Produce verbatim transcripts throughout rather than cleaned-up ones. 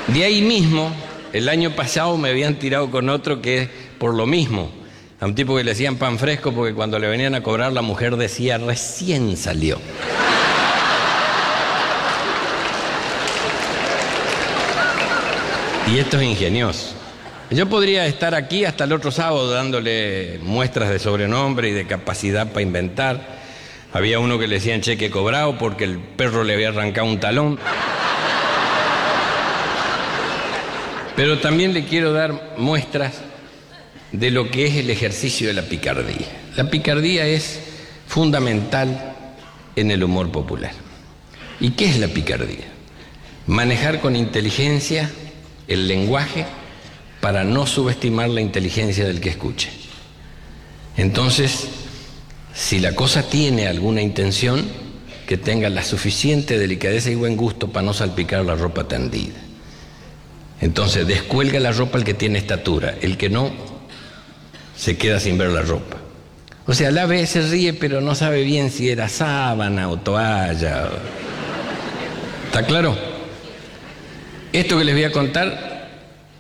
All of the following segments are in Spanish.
De ahí mismo, el año pasado me habían tirado con otro que es por lo mismo. A un tipo que le hacían pan fresco porque cuando le venían a cobrar la mujer decía, recién salió. Y esto es ingenioso. Yo podría estar aquí hasta el otro sábado dándole muestras de sobrenombre y de capacidad para inventar. Había uno que le decían cheque cobrado porque el perro le había arrancado un talón. Pero también le quiero dar muestras de lo que es el ejercicio de la picardía. La picardía es fundamental en el humor popular. ¿Y qué es la picardía? Manejar con inteligencia el lenguaje para no subestimar la inteligencia del que escuche. Entonces, si la cosa tiene alguna intención, que tenga la suficiente delicadeza y buen gusto para no salpicar la ropa tendida. Entonces, descuelga la ropa el que tiene estatura, el que no, se queda sin ver la ropa. O sea, la ve, se ríe, pero no sabe bien si era sábana o toalla. ¿Está claro? Esto que les voy a contar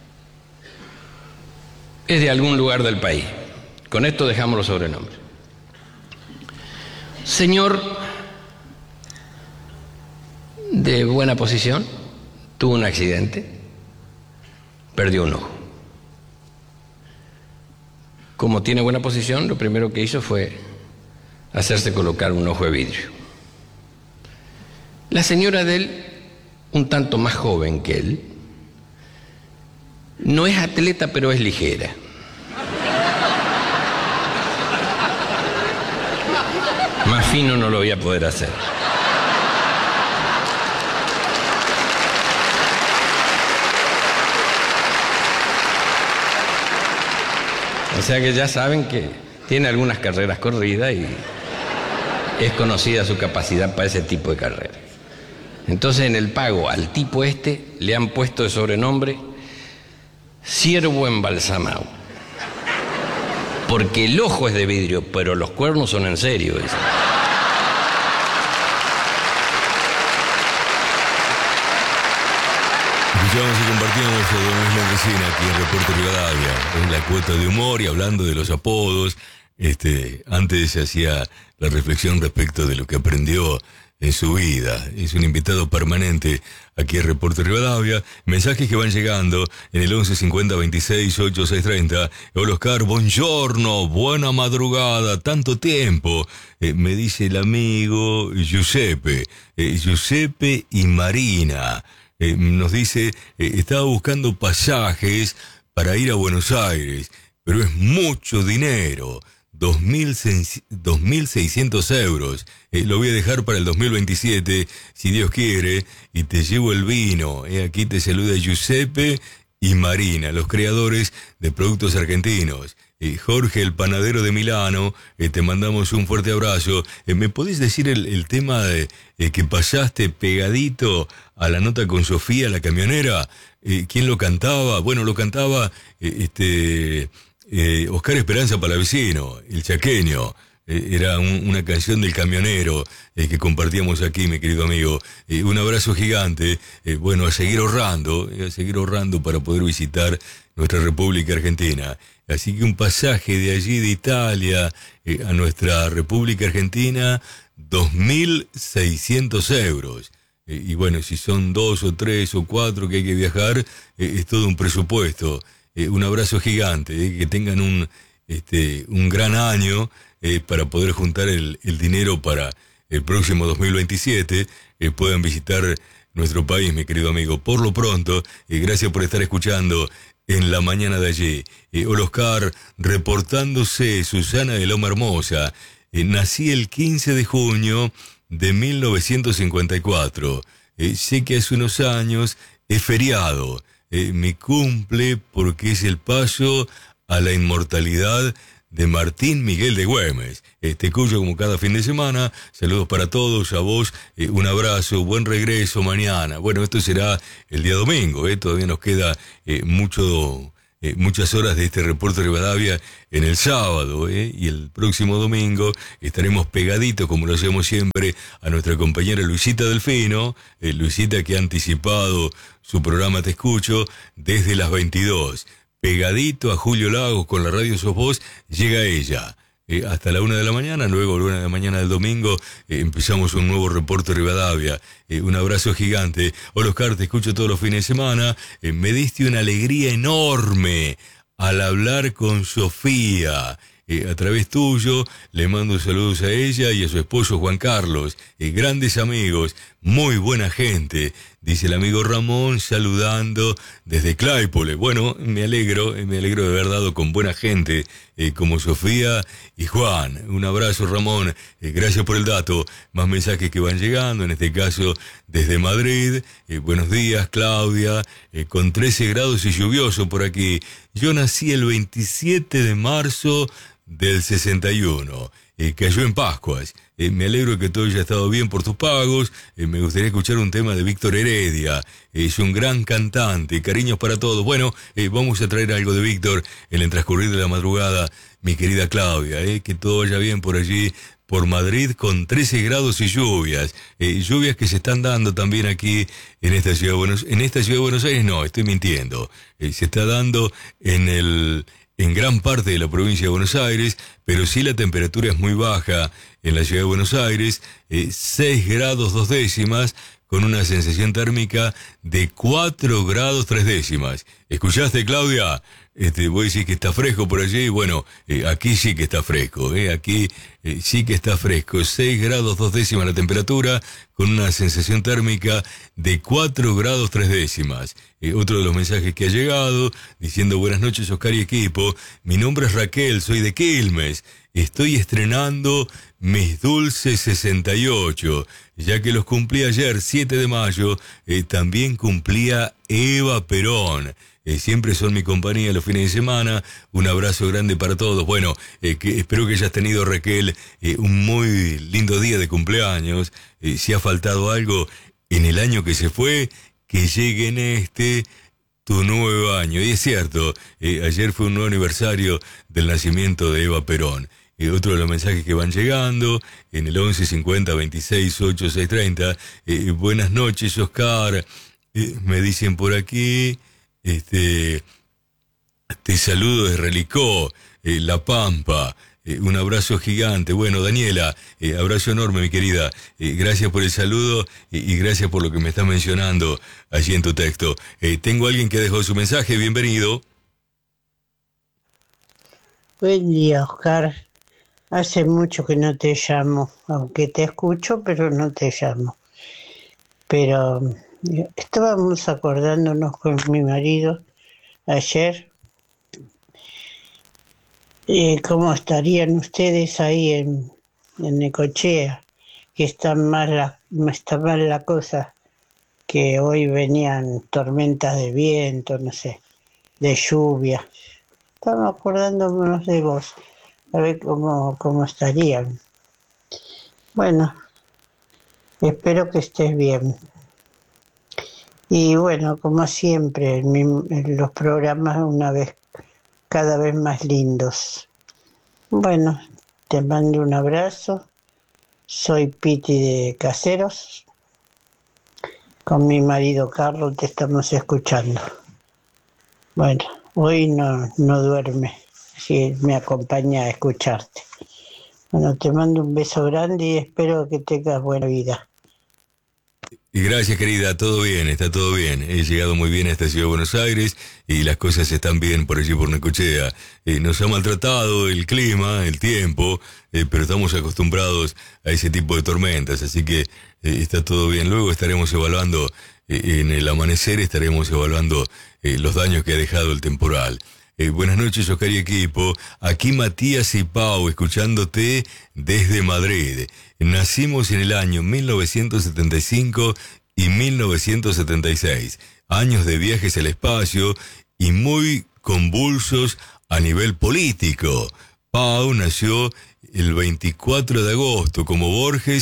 es de algún lugar del país. Con esto dejamos los sobrenombres. Señor de buena posición, tuvo un accidente, perdió un ojo. Como tiene buena posición, lo primero que hizo fue hacerse colocar un ojo de vidrio. La señora de él, un tanto más joven que él, no es atleta, pero es ligera. Más fino no lo voy a poder hacer. O sea que ya saben que tiene algunas carreras corridas y es conocida su capacidad para ese tipo de carreras. Entonces, en el pago al tipo este le han puesto de sobrenombre Ciervo Embalsamado. Porque el ojo es de vidrio, pero los cuernos son en serio. Dicen. Escuchamos y compartimos a Don Luis Montesina aquí en Reporte Rivadavia, en la cuota de humor y hablando de los apodos. Este, antes se hacía la reflexión respecto de lo que aprendió en su vida. Es un invitado permanente aquí en Reporte Rivadavia. Mensajes que van llegando en el once cincuenta veintiséis ochenta y seis treinta. Hola Oscar, buongiorno, buena madrugada, tanto tiempo. Eh, me dice el amigo Giuseppe, eh, Giuseppe y Marina. Eh, nos dice, eh, estaba buscando pasajes para ir a Buenos Aires, pero es mucho dinero. dos mil seiscientos euros. Eh, lo voy a dejar para el dos mil veintisiete, si Dios quiere, y te llevo el vino. Eh, aquí te saluda Giuseppe y Marina, los creadores de productos argentinos. Eh, Jorge, el panadero de Milano, eh, te mandamos un fuerte abrazo. Eh, ¿Me podés decir el, el tema de eh, que pasaste pegadito a la nota con Sofía, la camionera? Eh, ¿Quién lo cantaba? Bueno, lo cantaba eh, este... Eh, Oscar Esperanza Palavecino, el chaqueño. Eh, era un, una canción del camionero eh, que compartíamos aquí, mi querido amigo. Eh, un abrazo gigante. Eh, bueno, a seguir ahorrando, eh, a seguir ahorrando para poder visitar nuestra República Argentina. Así que un pasaje de allí, de Italia, eh, a nuestra República Argentina, dos mil seiscientos euros. Eh, y bueno, si son dos o tres o cuatro que hay que viajar, eh, es todo un presupuesto. Eh, un abrazo gigante, eh, que tengan un, este, un gran año eh, para poder juntar el, el dinero para el próximo dos mil veintisiete, eh, puedan visitar nuestro país, mi querido amigo. Por lo pronto, eh, gracias por estar escuchando en la mañana de allí. Eh, hola Oscar, reportándose Susana de Loma Hermosa. Eh, nací el quince de junio de mil novecientos cincuenta y cuatro. Eh, sé que hace unos años es feriado. Eh, mi cumple porque es el paso a la inmortalidad de Martín Miguel de Güemes. Eh, te escucho como cada fin de semana. Saludos para todos, a vos, eh, un abrazo, buen regreso mañana. Bueno, esto será el día domingo, eh, todavía nos queda eh, mucho, eh, eh, muchas horas de este Reporte Rivadavia en el sábado, eh, y el próximo domingo estaremos pegaditos, como lo hacemos siempre, a nuestra compañera Luisita Delfino, eh, Luisita que ha anticipado su programa Te Escucho desde las veintidós. Pegadito a Julio Lagos con la radio Sos Vos, llega ella. Eh, hasta la una de la mañana, luego a la una de la mañana del domingo, eh, empezamos un nuevo Reporte Rivadavia. Eh, un abrazo gigante. Hola Oscar, te escucho todos los fines de semana. Eh, me diste una alegría enorme al hablar con Sofía. Eh, a través tuyo, le mando saludos a ella y a su esposo Juan Carlos. Eh, grandes amigos, muy buena gente. Dice el amigo Ramón saludando desde Claypole. Bueno, me alegro, me alegro de haber dado con buena gente eh, como Sofía y Juan. Un abrazo, Ramón. Eh, gracias por el dato. Más mensajes que van llegando, en este caso desde Madrid. Eh, buenos días, Claudia. Eh, con trece grados y lluvioso por aquí. Yo nací el veintisiete de marzo del sesenta y uno. Eh, cayó en Pascuas. Eh, me alegro que todo haya estado bien por tus pagos. Eh, me gustaría escuchar un tema de Víctor Heredia. Eh, es un gran cantante. Cariños para todos. Bueno, eh, vamos a traer algo de Víctor en el transcurrir de la madrugada, mi querida Claudia. Eh, que todo vaya bien por allí, por Madrid, con trece grados y lluvias. Eh, lluvias que se están dando también aquí en esta ciudad de Buenos Aires. En esta ciudad de Buenos Aires no, estoy mintiendo. Eh, se está dando en el... en gran parte de la provincia de Buenos Aires, pero sí la temperatura es muy baja en la ciudad de Buenos Aires, eh, seis grados dos décimas, con una sensación térmica de cuatro grados tres décimas. ¿Escuchaste, Claudia? Este, voy a decir que está fresco por allí. Bueno, eh, aquí sí que está fresco, eh, aquí eh, sí que está fresco. seis grados dos décimas la temperatura, con una sensación térmica de cuatro grados tres décimas. Eh, otro de los mensajes que ha llegado, diciendo buenas noches Oscar y equipo, mi nombre es Raquel, soy de Quilmes, estoy estrenando mis dulces sesenta y ocho, ya que los cumplí ayer, siete de mayo, eh, también cumplía Eva Perón. Eh, siempre son mi compañía los fines de semana. Un abrazo grande para todos. Bueno, eh, que espero que hayas tenido, Raquel, eh, un muy lindo día de cumpleaños. Eh, si ha faltado algo en el año que se fue, que llegue en este tu nuevo año. Y es cierto, eh, ayer fue un nuevo aniversario del nacimiento de Eva Perón. Eh, otro de los mensajes que van llegando en el once cincuenta veintiséis ocho seis treinta. Eh, buenas noches, Oscar. Eh, me dicen por aquí... Este, te saludo de Relicó, eh, La Pampa, eh, un abrazo gigante. Bueno, Daniela, eh, abrazo enorme, mi querida. Eh, gracias por el saludo y, y gracias por lo que me estás mencionando allí en tu texto. Eh, tengo a alguien que dejó su mensaje, bienvenido. Buen día, Oscar. Hace mucho que no te llamo, aunque te escucho, pero no te llamo. Pero... estábamos acordándonos con mi marido ayer eh, cómo estarían ustedes ahí en, en Necochea, que está mal, la, está mal la cosa, que hoy venían tormentas de viento, no sé, de lluvia. Estábamos acordándonos de vos, a ver cómo, cómo estarían. Bueno, espero que estés bien. Y bueno, como siempre, en, mi, en los programas una vez, cada vez más lindos. Bueno, te mando un abrazo. Soy Piti de Caseros. Con mi marido Carlos te estamos escuchando. Bueno, hoy no, no duerme, así me acompaña a escucharte. Bueno, te mando un beso grande y espero que tengas buena vida. Y gracias, querida, todo bien, está todo bien. He llegado muy bien a esta ciudad de Buenos Aires y las cosas están bien por allí por Necochea. Eh, nos ha maltratado el clima, el tiempo, eh, pero estamos acostumbrados a ese tipo de tormentas, así que eh, está todo bien. Luego estaremos evaluando, eh, en el amanecer estaremos evaluando eh, los daños que ha dejado el temporal. Eh, buenas noches, Oscar y equipo. Aquí Matías y Pau, escuchándote desde Madrid. Nacimos en el año mil novecientos setenta y cinco y mil novecientos setenta y seis. Años de viajes al espacio y muy convulsos a nivel político. Pau nació el veinticuatro de agosto, como Borges,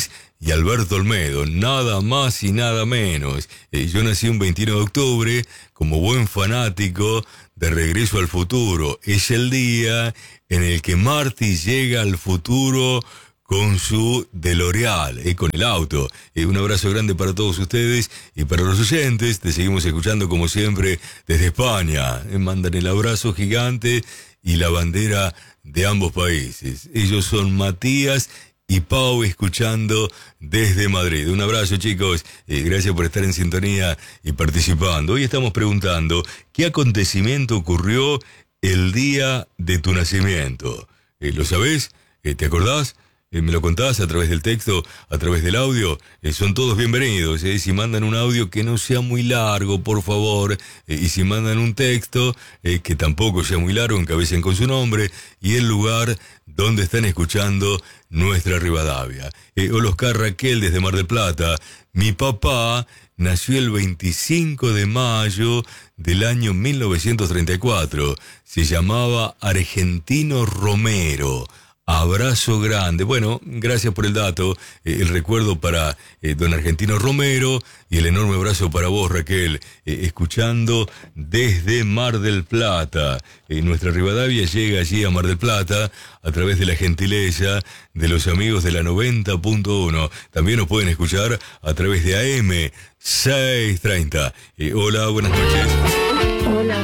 y Alberto Olmedo, nada más y nada menos. Eh, yo nací un veintiuno de octubre, como buen fanático de Regreso al Futuro. Es el día en el que Marty llega al futuro con su DeLorean, eh, con el auto. Eh, un abrazo grande para todos ustedes y para los oyentes. Te seguimos escuchando como siempre desde España. Eh, mandan el abrazo gigante y la bandera de ambos países. Ellos son Matías y Pau, escuchando desde Madrid. Un abrazo, chicos. Eh, gracias por estar en sintonía y participando. Hoy estamos preguntando, ¿qué acontecimiento ocurrió el día de tu nacimiento? Eh, ¿Lo sabés? Eh, ¿Te acordás? Eh, ¿Me lo contás a través del texto, a través del audio? Eh, son todos bienvenidos. Eh. Si mandan un audio que no sea muy largo, por favor. Eh, y si mandan un texto eh, que tampoco sea muy largo, encabecen con su nombre y el lugar donde están escuchando nuestra Rivadavia. Eh, hola Oscar, Raquel desde Mar del Plata. Mi papá nació el veinticinco de mayo del año mil novecientos treinta y cuatro. Se llamaba Argentino Romero. Abrazo grande. Bueno, gracias por el dato, eh, el recuerdo para eh, don Argentino Romero y el enorme abrazo para vos, Raquel, eh, escuchando desde Mar del Plata. Eh, nuestra Rivadavia llega allí a Mar del Plata a través de la gentileza de los amigos de la noventa punto uno. También nos pueden escuchar a través de A M seiscientos treinta. Eh, hola, buenas noches. Hola,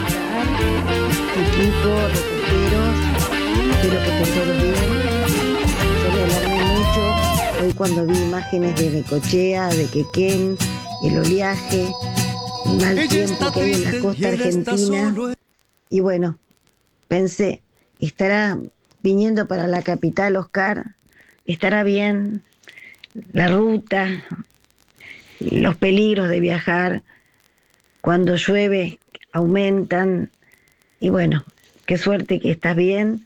equipo, reporteros, espero que estén todos bien. Yo me alarmé mucho hoy cuando vi imágenes de Necochea, de Quequén, el oleaje, el mal tiempo que hay en la costa argentina. Y bueno, pensé, ¿estará viniendo para la capital, Oscar? ¿Estará bien la ruta? Los peligros de viajar, cuando llueve aumentan, y bueno, qué suerte que estás bien,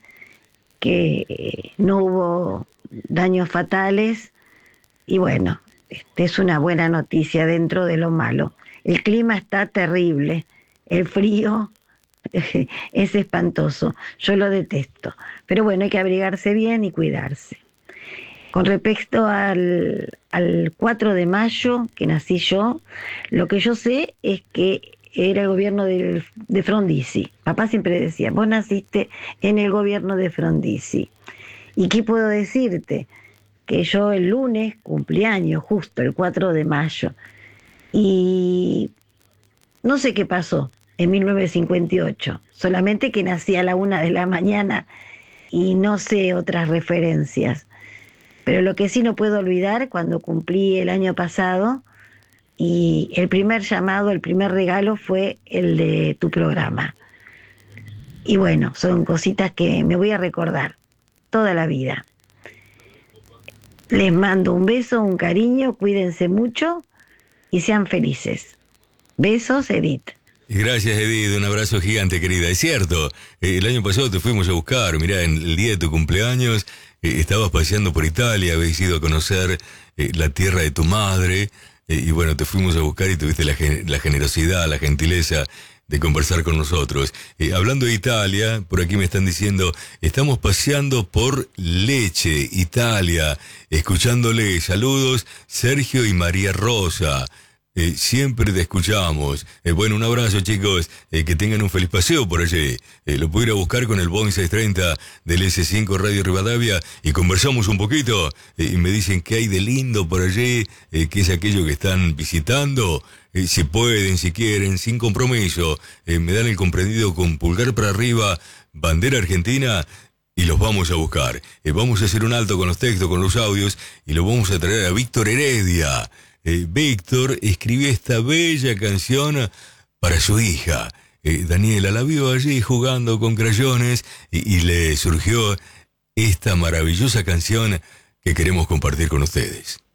que no hubo daños fatales, y bueno, este es una buena noticia dentro de lo malo. El clima está terrible, el frío es espantoso, yo lo detesto, pero bueno, hay que abrigarse bien y cuidarse. Con respecto al, al cuatro de mayo, que nací yo, lo que yo sé es que era el gobierno de, de Frondizi. Papá siempre decía, vos naciste en el gobierno de Frondizi. ¿Y qué puedo decirte? Que yo el lunes cumplí años, justo el cuatro de mayo. Y no sé qué pasó en mil novecientos cincuenta y ocho, solamente que nací a la una de la mañana y no sé otras referencias. Pero lo que sí no puedo olvidar, cuando cumplí el año pasado, y el primer llamado, el primer regalo fue el de tu programa. Y bueno, son cositas que me voy a recordar toda la vida. Les mando un beso, un cariño, cuídense mucho y sean felices. Besos, Edith. Gracias, Edith, un abrazo gigante, querida. Es cierto, eh, el año pasado te fuimos a buscar, mirá, en el día de tu cumpleaños eh, estabas paseando por Italia, habéis ido a conocer eh, la tierra de tu madre, eh, y bueno, te fuimos a buscar y tuviste la, gen- la generosidad, la gentileza de conversar con nosotros. Eh, hablando de Italia, por aquí me están diciendo, estamos paseando por Lecce, Italia, escuchándole. Saludos, Sergio y María Rosa. Eh, siempre te escuchamos. Eh, bueno, un abrazo, chicos. Eh, que tengan un feliz paseo por allí. Eh, lo puedo ir a buscar con el Boeing seiscientos treinta del ese cinco Radio Rivadavia y conversamos un poquito. Eh, y me dicen qué hay de lindo por allí, eh, qué es aquello que están visitando. Eh, si pueden, si quieren, sin compromiso. Eh, me dan el comprendido con pulgar para arriba, bandera argentina, y los vamos a buscar. Eh, vamos a hacer un alto con los textos, con los audios, y lo vamos a traer a Víctor Heredia. Eh, Víctor escribió esta bella canción para su hija. Eh, Daniela la vio allí jugando con crayones y, y le surgió esta maravillosa canción que queremos compartir con ustedes.